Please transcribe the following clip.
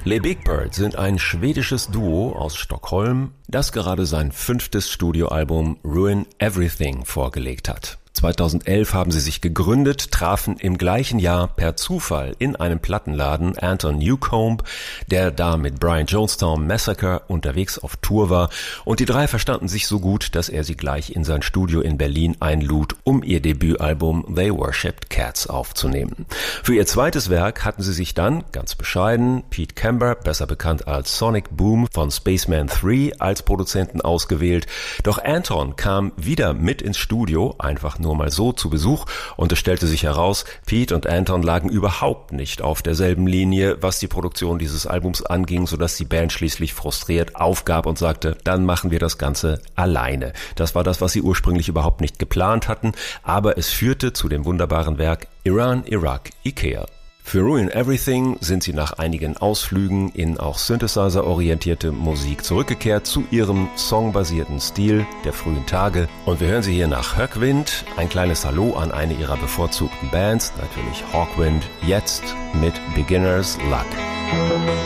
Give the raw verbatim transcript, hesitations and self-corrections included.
Les Big Bird sind ein schwedisches Duo aus Stockholm, das gerade sein fünftes Studioalbum Ruin Everything vorgelegt hat. zweitausendelf haben sie sich gegründet, trafen im gleichen Jahr per Zufall in einem Plattenladen Anton Newcombe, der da mit Brian Jonestown Massacre unterwegs auf Tour war, und die drei verstanden sich so gut, dass er sie gleich in sein Studio in Berlin einlud, um ihr Debütalbum They Worshipped Cats aufzunehmen. Für ihr zweites Werk hatten sie sich dann, ganz bescheiden, Pete Camber, besser bekannt als Sonic Boom von Spaceman drei, als Produzenten ausgewählt. Doch Anton kam wieder mit ins Studio, einfach nur mal so zu Besuch, und es stellte sich heraus, Pete und Anton lagen überhaupt nicht auf derselben Linie, was die Produktion dieses Albums anging, sodass die Band schließlich frustriert aufgab und sagte, dann machen wir das Ganze alleine. Das war das, was sie ursprünglich überhaupt nicht geplant hatten, aber es führte zu dem wunderbaren Werk Iran, Iraq, Ikea. Für Ruin Everything sind sie nach einigen Ausflügen in auch Synthesizer-orientierte Musik zurückgekehrt zu ihrem songbasierten Stil der frühen Tage. Und wir hören sie hier nach Höckwind, ein kleines Hallo an eine ihrer bevorzugten Bands, natürlich Hawkwind, jetzt mit Beginner's Luck.